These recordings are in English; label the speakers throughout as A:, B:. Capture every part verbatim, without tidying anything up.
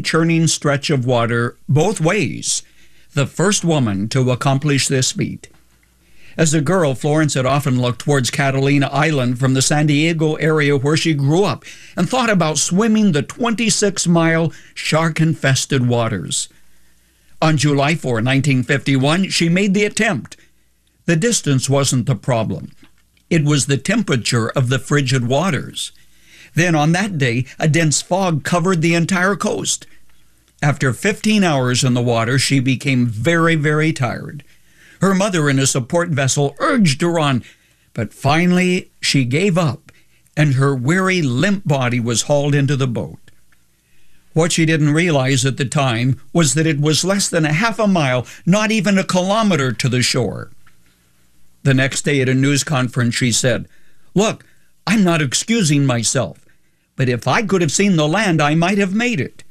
A: churning stretch of water both ways, the first woman to accomplish this feat. As a girl, Florence had often looked towards Catalina Island from the San Diego area where she grew up and thought about swimming the twenty-six mile shark-infested waters. On July fourth, nineteen fifty-one, she made the attempt. The distance wasn't the problem. It was the temperature of the frigid waters. Then on that day, a dense fog covered the entire coast. After fifteen hours in the water, she became very, very tired. Her mother in a support vessel urged her on, but finally she gave up, and her weary, limp body was hauled into the boat. What she didn't realize at the time was that it was less than a half a mile, not even a kilometer to the shore. The next day at a news conference, she said, "Look, I'm not excusing myself, but if I could have seen the land, I might have made it."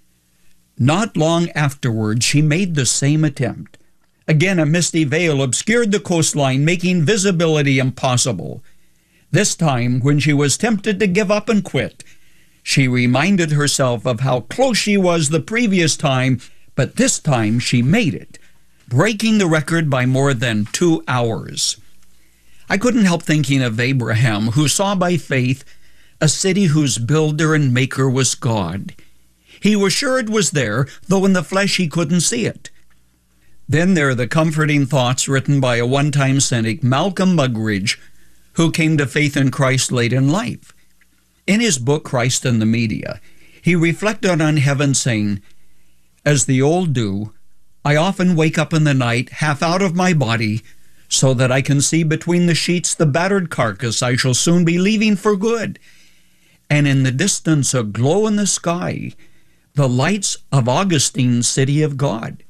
A: Not long afterwards, she made the same attempt. Again, a misty veil obscured the coastline, making visibility impossible. This time, when she was tempted to give up and quit, she reminded herself of how close she was the previous time, but this time she made it, breaking the record by more than two hours. I couldn't help thinking of Abraham, who saw by faith a city whose builder and maker was God. He was sure it was there, though in the flesh he couldn't see it. Then there are the comforting thoughts written by a one-time cynic, Malcolm Muggeridge, who came to faith in Christ late in life. In his book, Christ and the Media, he reflected on heaven, saying, "As the old do, I often wake up in the night, half out of my body, so that I can see between the sheets the battered carcass I shall soon be leaving for good, and in the distance aglow in the sky, the lights of Augustine's city of God."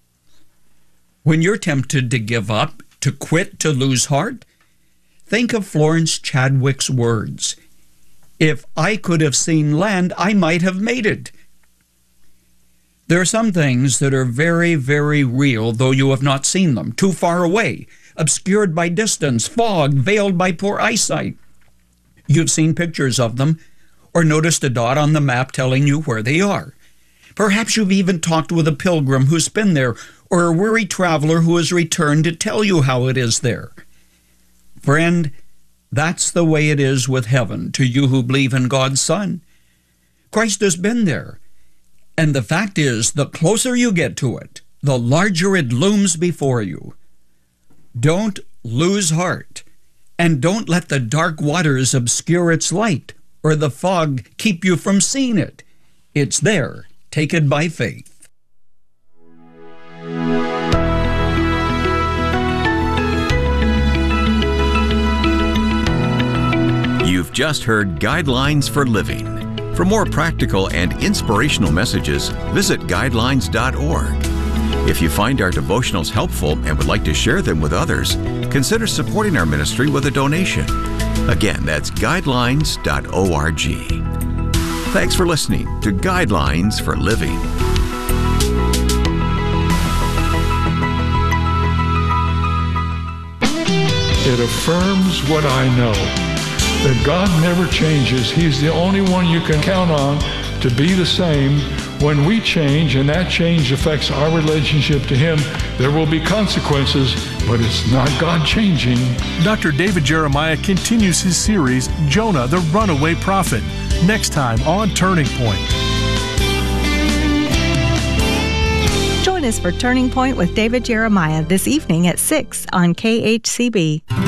A: When you're tempted to give up, to quit, to lose heart, think of Florence Chadwick's words, "If I could have seen land, I might have made it." There are some things that are very, very real, though you have not seen them, too far away, obscured by distance, fog, veiled by poor eyesight. You've seen pictures of them, or noticed a dot on the map telling you where they are. Perhaps you've even talked with a pilgrim who's been there, or a weary traveler who has returned to tell you how it is there. Friend, that's the way it is with heaven to you who believe in God's Son. Christ has been there. And the fact is, the closer you get to it, the larger it looms before you. Don't lose heart, and don't let the dark waters obscure its light, or the fog keep you from seeing it. It's there. Take it by faith.
B: You've just heard Guidelines for Living. For more practical and inspirational messages, visit guidelines dot org. If you find our devotionals helpful and would like to share them with others, consider supporting our ministry with a donation. Again, that's guidelines dot org. Thanks for listening to Guidelines for Living.
C: It affirms what I know, that God never changes. He's the only one you can count on to be the same. When we change and that change affects our relationship to Him, there will be consequences, but it's not God changing.
D: Doctor David Jeremiah continues his series, Jonah, the Runaway Prophet, next time on Turning Point.
E: Join us for Turning Point with David Jeremiah this evening at six on K H C B.